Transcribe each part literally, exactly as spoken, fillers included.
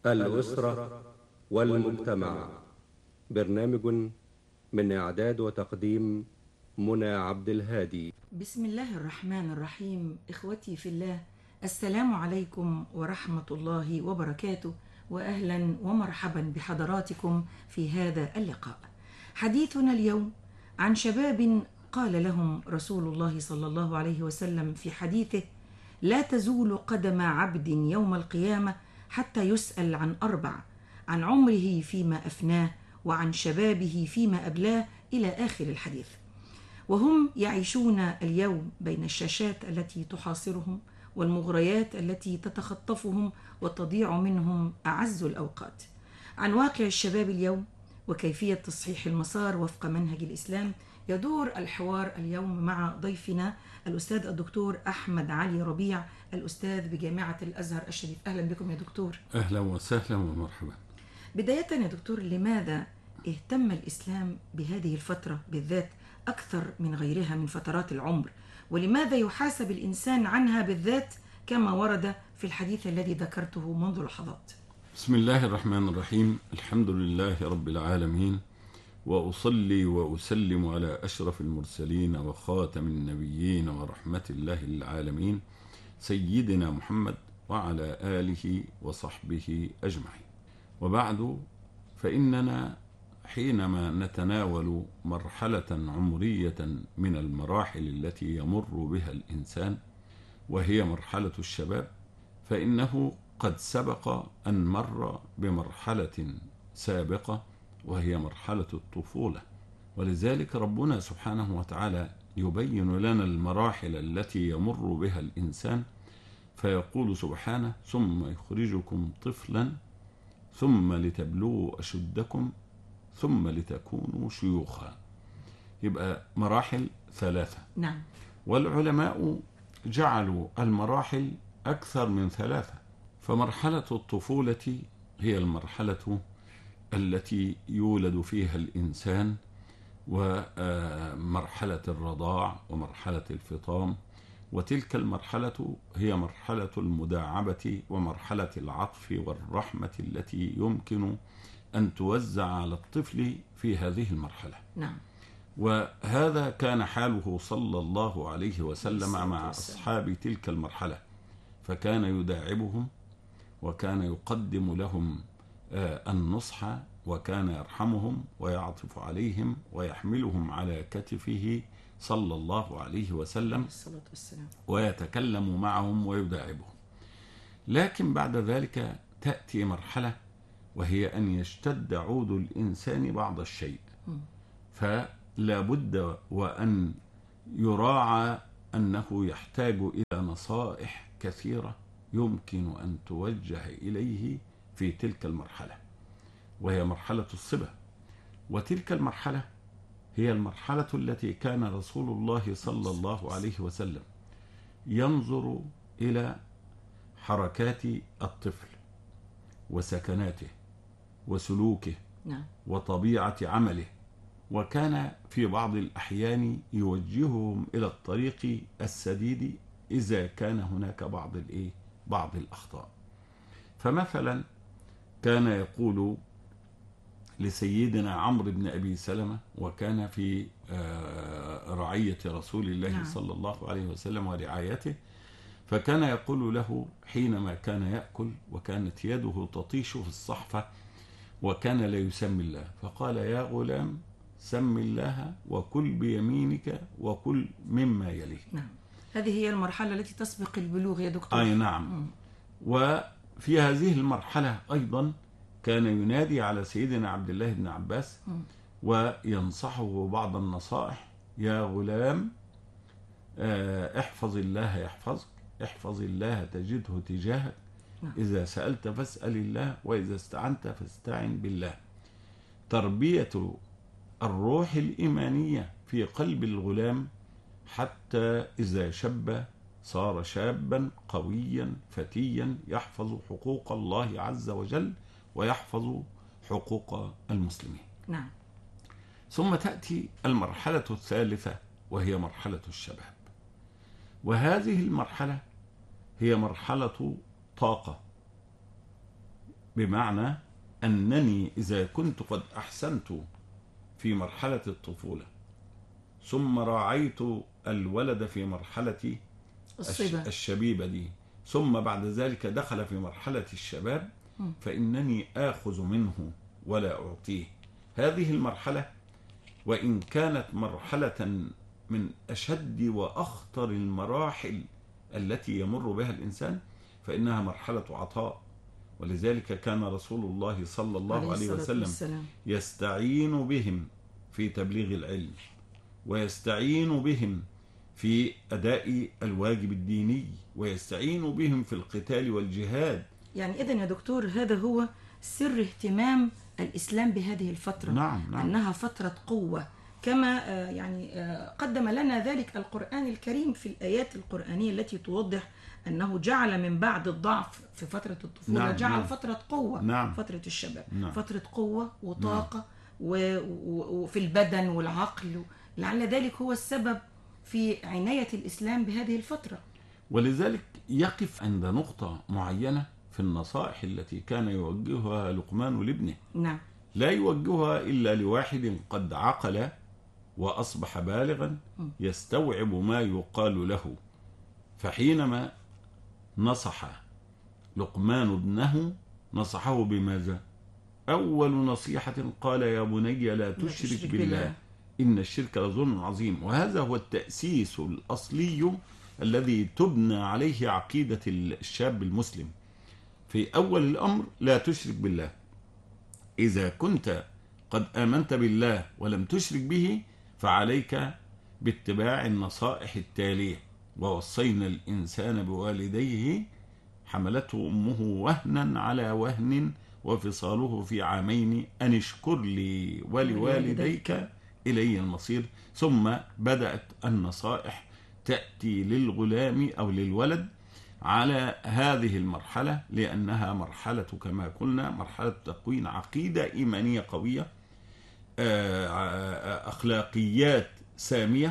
الأسرة والمجتمع. برنامج من إعداد وتقديم منى عبد الهادي. بسم الله الرحمن الرحيم. إخوتي في الله، السلام عليكم ورحمة الله وبركاته، وأهلا ومرحبا بحضراتكم في هذا اللقاء. حديثنا اليوم عن شباب قال لهم رسول الله صلى الله عليه وسلم في حديثه: لا تزول قدم عبد يوم القيامة حتى يسأل عن أربع: عن عمره فيما أفناه، وعن شبابه فيما أبلاه، إلى آخر الحديث. وهم يعيشون اليوم بين الشاشات التي تحاصرهم والمغريات التي تتخطفهم وتضيع منهم أعز الأوقات. عن واقع الشباب اليوم وكيفية تصحيح المسار وفق منهج الإسلام يدور الحوار اليوم مع ضيفنا الأستاذ الدكتور أحمد علي ربيع، الأستاذ بجامعة الأزهر الشريف. أهلا بكم يا دكتور. أهلا وسهلا ومرحبا. بداية يا دكتور، لماذا اهتم الإسلام بهذه الفترة بالذات أكثر من غيرها من فترات العمر؟ ولماذا يحاسب الإنسان عنها بالذات كما ورد في الحديث الذي ذكرته منذ لحظات؟ بسم الله الرحمن الرحيم. الحمد لله رب العالمين، وأصلي وأسلم على أشرف المرسلين وخاتم النبيين ورحمة الله للعالمين سيدنا محمد وعلى آله وصحبه أجمعين. وبعد، فإننا حينما نتناول مرحلة عمرية من المراحل التي يمر بها الإنسان وهي مرحلة الشباب، فإنه قد سبق أن مر بمرحلة سابقة وهي مرحلة الطفولة، ولذلك ربنا سبحانه وتعالى يبين لنا المراحل التي يمر بها الإنسان فيقول سبحانه: ثم يخرجكم طفلا ثم لتبلغوا أشدكم ثم لتكونوا شيوخا. يبقى مراحل ثلاثة. نعم. والعلماء جعلوا المراحل أكثر من ثلاثة، فمرحلة الطفولة هي المرحلة التي يولد فيها الإنسان، ومرحلة الرضاع ومرحلة الفطام، وتلك المرحلة هي مرحلة المداعبة ومرحلة العطف والرحمة التي يمكن أن توزع على الطفل في هذه المرحلة. نعم. وهذا كان حاله صلى الله عليه وسلم مع أصحاب تلك المرحلة، فكان يداعبهم وكان يقدم لهم النصح، وكان يرحمهم ويعطف عليهم ويحملهم على كتفه صلى الله عليه وسلم ويتكلم معهم ويداعبهم. لكن بعد ذلك تأتي مرحلة وهي أن يشتد عود الإنسان بعض الشيء، فلا بد وأن يراعى أنه يحتاج إلى نصائح كثيرة يمكن أن توجه إليه في تلك المرحلة، وهي مرحلة الصبا. وتلك المرحلة هي المرحلة التي كان رسول الله صلى الله عليه وسلم ينظر إلى حركات الطفل وسكناته وسلوكه وطبيعة عمله، وكان في بعض الأحيان يوجههم إلى الطريق السديد إذا كان هناك بعض الإيه بعض الأخطاء. فمثلا كان يقول لسيدنا عمرو بن أبي سلمة، وكان في رعية رسول الله صلى الله عليه وسلم ورعايته، فكان يقول له حينما كان يأكل وكانت يده تطيش في الصحفة وكان لا يسمي الله، فقال: يا غلام سم الله وكل بيمينك وكل مما يليه. نعم. هذه هي المرحلة التي تسبق البلوغ يا دكتور. أي نعم. م. وفي هذه المرحلة أيضا كان ينادي على سيدنا عبد الله بن عباس م. وينصحه بعض النصائح: يا غلام احفظ الله يحفظك، احفظ الله تجده تجاهك، إذا سألت فاسأل الله، وإذا استعنت فاستعن بالله. تربية الروح الإيمانية في قلب الغلام حتى إذا شب صار شابا قويا فتيا يحفظ حقوق الله عز وجل ويحفظ حقوق المسلمين. نعم. ثم تأتي المرحلة الثالثة وهي مرحلة الشباب، وهذه المرحلة هي مرحلة طاقة بمعنى أنني إذا كنت قد أحسنت في مرحلة الطفولة ثم راعيت الولد في مرحلة الصبا. الشبيبة دي، ثم بعد ذلك دخل في مرحلة الشباب، فإنني آخذ منه ولا أعطيه. هذه المرحلة وإن كانت مرحلة من أشد وأخطر المراحل التي يمر بها الإنسان، فإنها مرحلة عطاء. ولذلك كان رسول الله صلى الله عليه وسلم يستعين بهم في تبليغ العلم، ويستعين بهم في أداء الواجب الديني، ويستعين بهم في القتال والجهاد. يعني إذن يا دكتور هذا هو سر اهتمام الإسلام بهذه الفترة. نعم نعم. أنها فترة قوة، كما يعني قدم لنا ذلك القرآن الكريم في الآيات القرآنية التي توضح أنه جعل من بعد الضعف في فترة الطفولة نعم جعل نعم. فترة قوة. نعم. فترة الشباب نعم. فترة قوة وطاقة، نعم. وفي البدن والعقل، لعل ذلك هو السبب في عناية الإسلام بهذه الفترة. ولذلك يقف عند نقطة معينة في النصائح التي كان يوجهها لقمان لابنه. نعم. لا يوجهها إلا لواحد قد عقل وأصبح بالغا يستوعب ما يقال له. فحينما نصح لقمان ابنه نصحه بماذا؟ أول نصيحة قال يا بني لا تشرك بالله إن الشرك لظلم عظيم. وهذا هو التأسيس الأصلي الذي تبنى عليه عقيدة الشاب المسلم. في أول الأمر لا تشرك بالله. إذا كنت قد آمنت بالله ولم تشرك به فعليك باتباع النصائح التالية: ووصينا الإنسان بوالديه حملته أمه وهنا على وهن وفصاله في عامين أن اشكر لي ولوالديك إلي المصير. ثم بدأت النصائح تأتي للغلام أو للولد على هذه المرحلة، لأنها مرحلة كما قلنا مرحلة تكوين عقيدة إيمانية قوية، أخلاقيات سامية،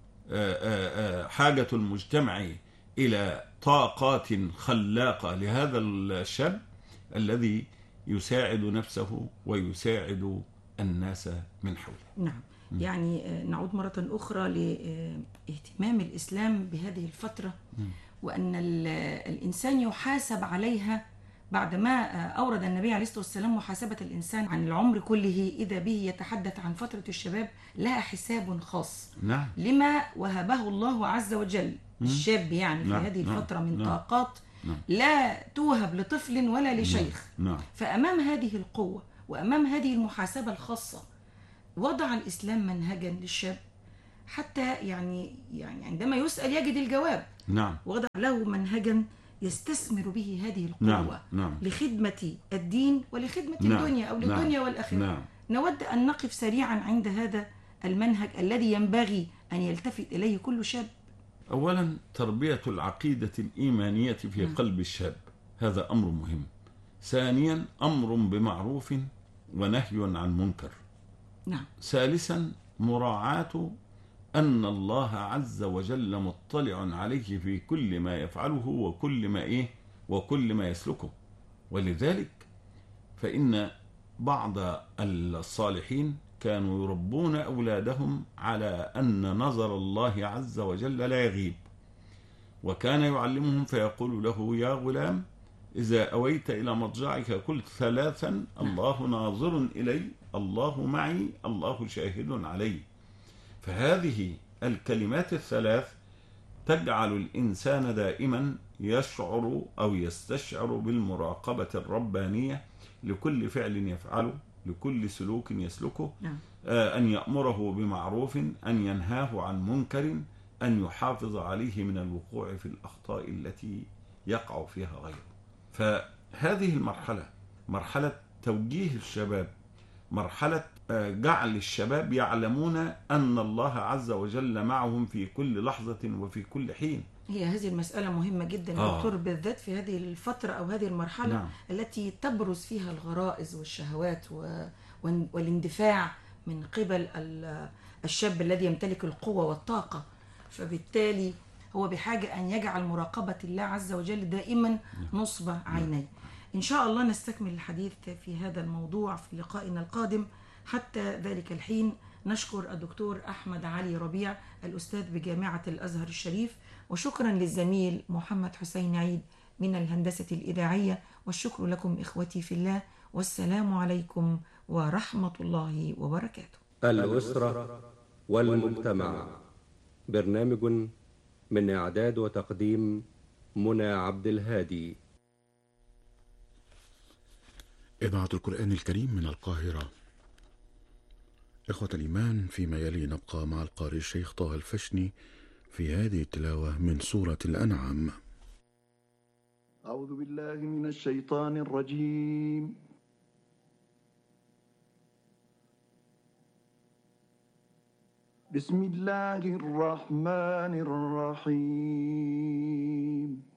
حاجة المجتمع إلى طاقات خلاقة لهذا الشاب الذي يساعد نفسه ويساعد الناس من حوله. نعم. يعني نعود مرة أخرى لاهتمام الإسلام بهذه الفترة، وأن الإنسان يحاسب عليها بعدما أورد النبي عليه الصلاة والسلام محاسبة الإنسان عن العمر كله إذا به يتحدث عن فترة الشباب لها حساب خاص. نعم. لما وهبه الله عز وجل الشاب يعني في نعم. هذه الفترة من نعم. طاقات نعم. لا توهب لطفل ولا لشيخ. نعم. فأمام هذه القوة وأمام هذه المحاسبة الخاصة وضع الإسلام منهجا للشاب حتى يعني يعني عندما يسأل يجد الجواب. نعم. وضع له منهجا يستثمر به هذه القوة. نعم. نعم. لخدمة الدين ولخدمة نعم. الدنيا أو للدنيا نعم. والآخرة. نعم. نود أن نقف سريعا عند هذا المنهج الذي ينبغي أن يلتفت إليه كل شاب. أولا تربية العقيدة الإيمانية في م. قلب الشاب، هذا أمر مهم. ثانيا أمر بمعروف ونهي عن منكر. نعم. ثالثا مراعاة أن الله عز وجل مطلع عليه في كل ما يفعله وكل ما إيه وكل ما يسلكه. ولذلك فإن بعض الصالحين كانوا يربون أولادهم على أن نظر الله عز وجل لا يغيب، وكان يعلمهم فيقول له يا غلام إذا أويت إلى مضجعك قلت ثلاثا الله ناظر إلي الله معي الله شاهد علي. فهذه الكلمات الثلاث تجعل الإنسان دائما يشعر أو يستشعر بالمراقبة الربانية لكل فعل يفعله، لكل سلوك يسلكه. آه أن يأمره بمعروف، أن ينهاه عن منكر، أن يحافظ عليه من الوقوع في الأخطاء التي يقع فيها غيره. فهذه المرحلة مرحلة توجيه الشباب، مرحلة جعل الشباب يعلمون أن الله عز وجل معهم في كل لحظة وفي كل حين. هي هذه المسألة مهمة جدا آه. دكتور، بالذات في هذه الفترة أو هذه المرحلة نعم. التي تبرز فيها الغرائز والشهوات و... والاندفاع من قبل الشاب الذي يمتلك القوة والطاقة. فبالتالي هو بحاجة أن يجعل مراقبة الله عز وجل دائما نصب عينيه. إن شاء الله نستكمل الحديث في هذا الموضوع في لقائنا القادم. حتى ذلك الحين نشكر الدكتور أحمد علي ربيع الأستاذ بجامعة الأزهر الشريف، وشكرا للزميل محمد حسين عيد من الهندسة الإذاعية، والشكر لكم إخوتي في الله، والسلام عليكم ورحمة الله وبركاته. الأسرة والمجتمع، برنامج من إعداد وتقديم منى عبد الهادي. إذاعة القرآن الكريم من القاهرة. إخوة الإيمان، فيما يلي نبقى مع القارئ الشيخ طه الفشني في هذه التلاوة من سورة الأنعام. أعوذ بالله من الشيطان الرجيم. بسم الله الرحمن الرحيم.